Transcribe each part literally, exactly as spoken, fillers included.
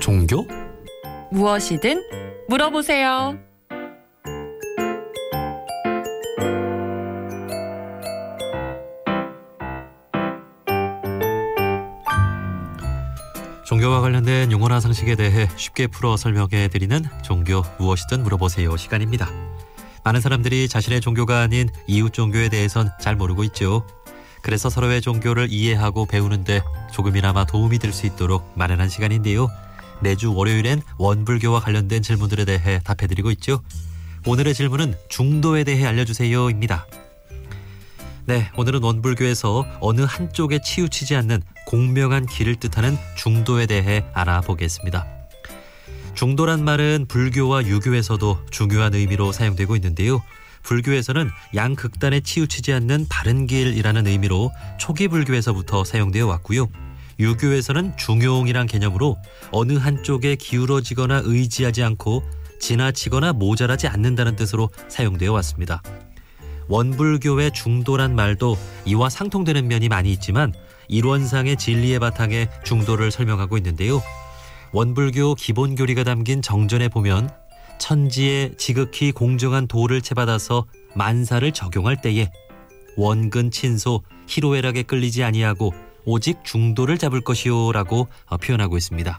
종교? 무엇이든 물어보세요. 종교와 관련된 용어나 상식에 대해 쉽게 풀어 설명해드리는 종교 무엇이든 물어보세요 시간입니다. 많은 사람들이 자신의 종교가 아닌 이웃 종교에 대해선 잘 모르고 있죠. 그래서 서로의 종교를 이해하고 배우는데 조금이나마 도움이 될 수 있도록 마련한 시간인데요. 매주 월요일엔 원불교와 관련된 질문들에 대해 답해드리고 있죠. 오늘의 질문은 중도에 대해 알려주세요입니다. 네, 오늘은 원불교에서 어느 한쪽에 치우치지 않는 공명한 길을 뜻하는 중도에 대해 알아보겠습니다. 중도란 말은 불교와 유교에서도 중요한 의미로 사용되고 있는데요. 불교에서는 양극단에 치우치지 않는 바른 길이라는 의미로 초기 불교에서부터 사용되어 왔고요. 유교에서는 중용이란 개념으로 어느 한쪽에 기울어지거나 의지하지 않고 지나치거나 모자라지 않는다는 뜻으로 사용되어 왔습니다. 원불교의 중도란 말도 이와 상통되는 면이 많이 있지만 일원상의 진리의 바탕에 중도를 설명하고 있는데요. 원불교 기본 교리가 담긴 정전에 보면 천지에 지극히 공정한 도를 채받아서 만사를 적용할 때에 원근 친소 희로애락에 끌리지 아니하고 오직 중도를 잡을 것이요 라고 표현하고 있습니다.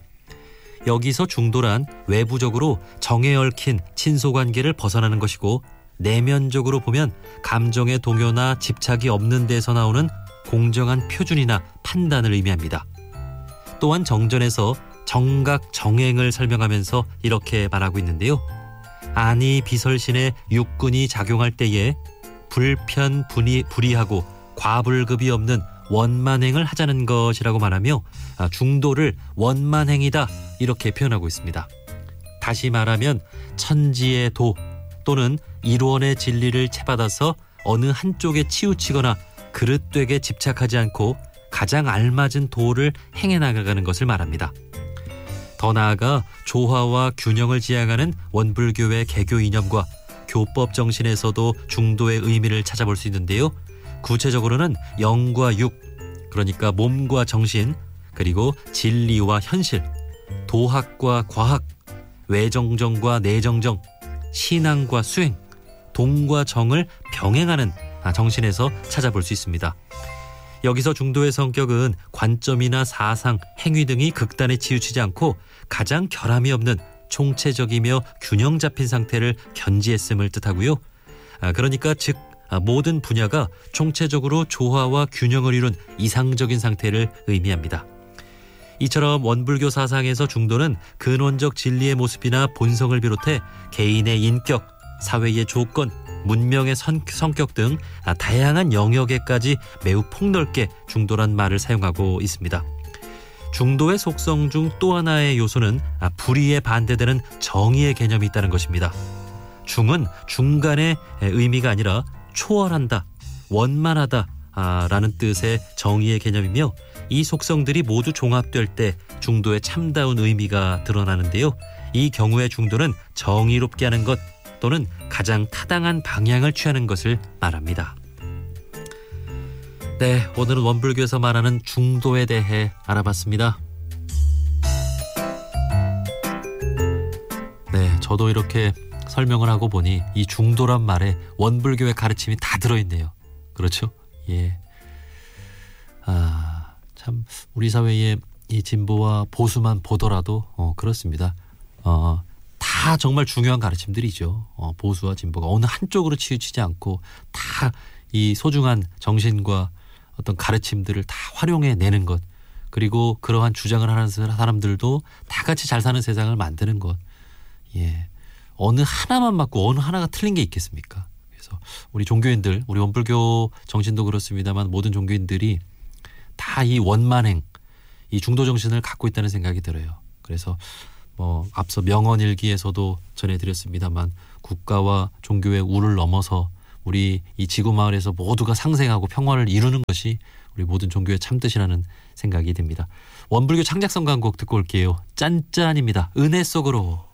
여기서 중도란 외부적으로 정에 얽힌 친소관계를 벗어나는 것이고 내면적으로 보면 감정의 동요나 집착이 없는 데서 나오는 공정한 표준이나 판단을 의미합니다. 또한 정전에서 정각 정행을 설명하면서 이렇게 말하고 있는데요. 안이 비설신의 육군이 작용할 때에 불편 분이 불이하고 과불급이 없는 원만행을 하자는 것이라고 말하며 중도를 원만행이다 이렇게 표현하고 있습니다. 다시 말하면 천지의 도 또는 일원의 진리를 채받아서 어느 한쪽에 치우치거나 그릇되게 집착하지 않고 가장 알맞은 도를 행해 나가는 것을 말합니다. 더 나아가 조화와 균형을 지향하는 원불교의 개교 이념과 교법 정신에서도 중도의 의미를 찾아볼 수 있는데요. 구체적으로는 영과 육, 그러니까 몸과 정신, 그리고 진리와 현실, 도학과 과학, 외정정과 내정정, 신앙과 수행, 동과 정을 병행하는 정신에서 찾아볼 수 있습니다. 여기서 중도의 성격은 관점이나 사상, 행위 등이 극단에 치우치지 않고 가장 결함이 없는 총체적이며 균형 잡힌 상태를 견지했음을 뜻하고요. 그러니까 즉 모든 분야가 총체적으로 조화와 균형을 이룬 이상적인 상태를 의미합니다. 이처럼 원불교 사상에서 중도는 근원적 진리의 모습이나 본성을 비롯해 개인의 인격, 사회의 조건, 문명의 선, 성격 등 다양한 영역에까지 매우 폭넓게 중도란 말을 사용하고 있습니다. 중도의 속성 중 또 하나의 요소는 불의에 반대되는 정의의 개념이 있다는 것입니다. 중은 중간의 의미가 아니라 초월한다, 원만하다 라는 뜻의 정의의 개념이며 이 속성들이 모두 종합될 때 중도의 참다운 의미가 드러나는데요. 이 경우에 중도는 정의롭게 하는 것 또는 가장 타당한 방향을 취하는 것을 말합니다. 네, 오늘은 원불교에서 말하는 중도에 대해 알아봤습니다. 네, 저도 이렇게 설명을 하고 보니 이 중도란 말에 원불교의 가르침이 다 들어있네요. 그렇죠? 예. 아, 참 우리 사회의 이 진보와 보수만 보더라도 어, 그렇습니다. 어, 다 정말 중요한 가르침들이죠. 어, 보수와 진보가 어느 한쪽으로 치우치지 않고 다 이 소중한 정신과 어떤 가르침들을 다 활용해 내는 것, 그리고 그러한 주장을 하는 사람들도 다 같이 잘 사는 세상을 만드는 것. 예. 어느 하나만 맞고 어느 하나가 틀린 게 있겠습니까? 그래서 우리 종교인들, 우리 원불교 정신도 그렇습니다만 모든 종교인들이 다 이 원만행, 이 중도 정신을 갖고 있다는 생각이 들어요. 그래서 뭐 앞서 명언일기에서도 전해드렸습니다만 국가와 종교의 우를 넘어서 우리 이 지구 마을에서 모두가 상생하고 평화를 이루는 것이 우리 모든 종교의 참뜻이라는 생각이 듭니다. 원불교 창작성 광곡 듣고 올게요. 짠짠입니다. 은혜 속으로.